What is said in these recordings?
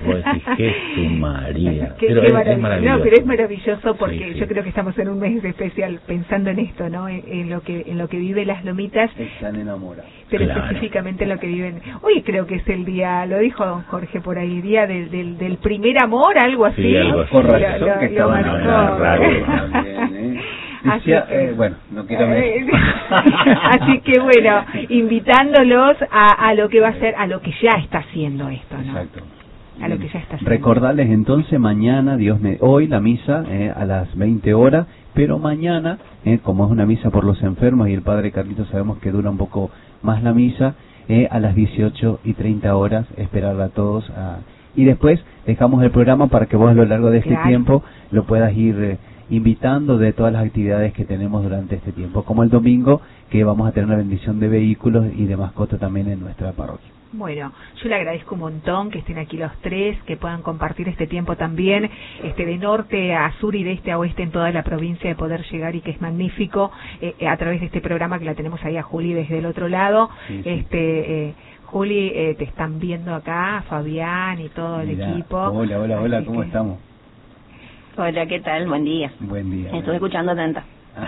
vos decís, Jesús María. Pero es maravilloso. No, pero es maravilloso porque sí. Yo creo que estamos en un mes especial pensando en esto, ¿no? En lo que viven las lomitas. Están enamorados. Pero específicamente en lo que viven. Hoy creo que es el día, lo dijo don Jorge por ahí, día del primer amor, algo así. Sí, algo así. Por razón que estaban marcó. También, Decía, bueno, no quiero así que bueno, invitándolos a lo que va a ser, a lo que ya está haciendo esto, ¿no? Exacto. A lo que ya está haciendo. Recordarles entonces mañana, hoy la misa a las 20 horas, pero mañana, como es una misa por los enfermos y el Padre Carlitos sabemos que dura un poco más la misa, a las 18:30 esperar a todos y después dejamos el programa para que vos a lo largo de este tiempo lo puedas ir invitando de todas las actividades que tenemos durante este tiempo, como el domingo que vamos a tener una bendición de vehículos y de mascotas también en nuestra parroquia. Bueno, yo le agradezco un montón que estén aquí los tres, que puedan compartir este tiempo también, de norte a sur y de este a oeste en toda la provincia, de poder llegar y que es magnífico a través de este programa que la tenemos ahí a Juli desde el otro lado. Sí. Juli, te están viendo acá, Fabián y todo el equipo. Hola, ¿cómo estamos? Hola, ¿qué tal? Buen día. Buen día. Estoy escuchando atenta.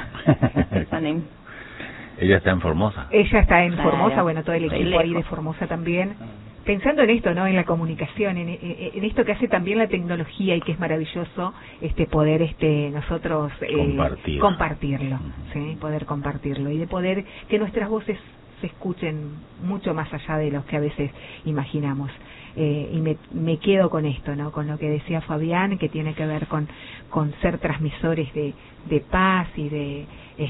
Ella está en Formosa. Ella está en Formosa, bueno, todo el equipo ahí de Formosa también. Pensando en esto, ¿no? En la comunicación, en esto que hace también la tecnología y que es maravilloso poder nosotros compartirlo, ¿sí? Poder compartirlo y de poder que nuestras voces se escuchen mucho más allá de los que a veces imaginamos. Y me quedo con esto, ¿no? Con lo que decía Fabián, que tiene que ver con ser transmisores de paz y de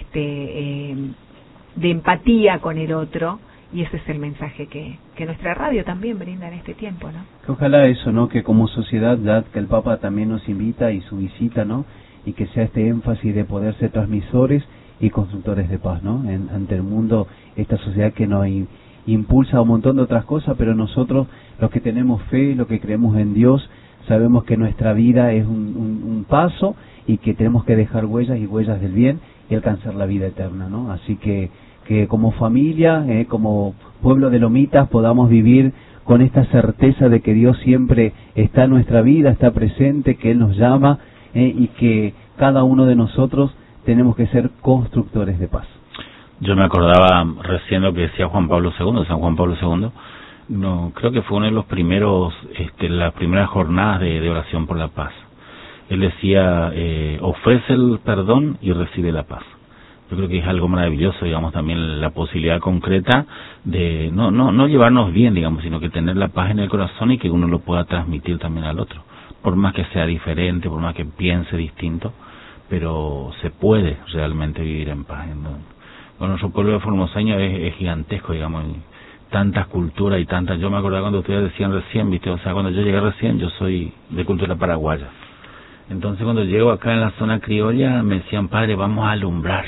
empatía con el otro, y ese es el mensaje que nuestra radio también brinda en este tiempo, ¿no? Que ojalá eso, ¿no? Que como sociedad, ya que el Papa también nos invita y su visita, ¿no? Y que sea este énfasis de poder ser transmisores y constructores de paz, ¿no? Ante el mundo, esta sociedad que nos impulsa un montón de otras cosas, pero nosotros, los que tenemos fe, los que creemos en Dios, sabemos que nuestra vida es un paso y que tenemos que dejar huellas y huellas del bien y alcanzar la vida eterna, ¿no? Así que como familia, como pueblo de lomitas, podamos vivir con esta certeza de que Dios siempre está en nuestra vida, está presente, que Él nos llama y que cada uno de nosotros tenemos que ser constructores de paz. Yo me acordaba recién lo que decía Juan Pablo II, San Juan Pablo II, no, creo que fue uno de los primeros, las primeras jornadas de oración por la paz. Él decía, ofrece el perdón y recibe la paz. Yo creo que es algo maravilloso, digamos, también la posibilidad concreta de no llevarnos bien, digamos, sino que tener la paz en el corazón y que uno lo pueda transmitir también al otro, por más que sea diferente, por más que piense distinto, pero se puede realmente vivir en paz. Bueno, nuestro pueblo de formoseño es gigantesco, digamos, tantas culturas y tantas. Yo me acordaba cuando ustedes decían recién, viste, o sea, cuando yo llegué recién, yo soy de cultura paraguaya. Entonces cuando llego acá en la zona criolla me decían, padre, vamos a alumbrar.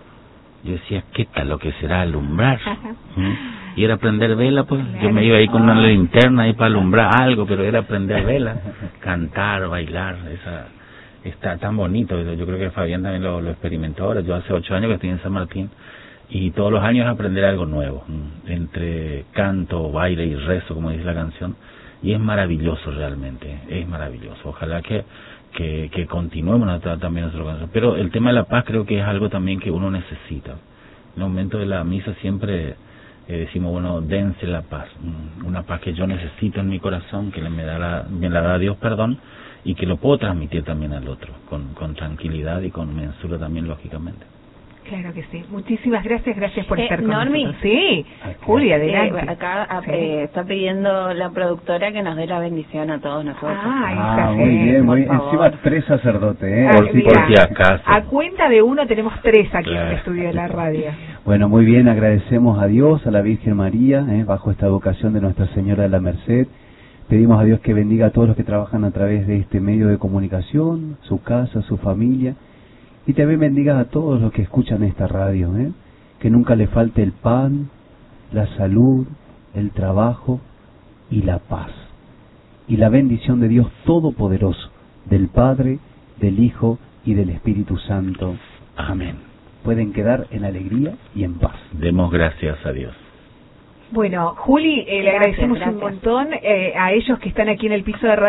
Yo decía, ¿qué tal lo que será alumbrar? Y era prender vela, pues. Yo me iba ahí con una linterna ahí para alumbrar algo, pero era prender vela, cantar, bailar, está tan bonito. Yo creo que Fabián también lo experimentó ahora. Yo hace 8 años que estoy en San Martín y todos los años aprender algo nuevo, entre canto, baile y rezo, como dice la canción, y es maravilloso realmente, es maravilloso. Ojalá que continuemos también nuestro canción. Pero el tema de la paz creo que es algo también que uno necesita. En el momento de la misa siempre decimos, bueno, dense la paz, una paz que yo necesito en mi corazón, que me la da Dios, perdón, y que lo puedo transmitir también al otro, con tranquilidad y con mensura también, lógicamente. Claro que sí. Muchísimas gracias por estar con Normi. nosotros. Sí, Julia, adelante. Acá está pidiendo la productora que nos dé la bendición a todos nosotros. Muy bien, muy bien. Encima 3 sacerdotes, por si acaso. A cuenta de uno tenemos 3 aquí en el estudio de la radio. Bueno, muy bien, agradecemos a Dios, a la Virgen María, bajo esta vocación de Nuestra Señora de la Merced. Pedimos a Dios que bendiga a todos los que trabajan a través de este medio de comunicación, su casa, su familia. Y también bendiga a todos los que escuchan esta radio, que nunca le falte el pan, la salud, el trabajo y la paz. Y la bendición de Dios Todopoderoso, del Padre, del Hijo y del Espíritu Santo. Amén. Pueden quedar en alegría y en paz. Demos gracias a Dios. Bueno, Juli, le agradecemos un montón a ellos que están aquí en el piso de radio.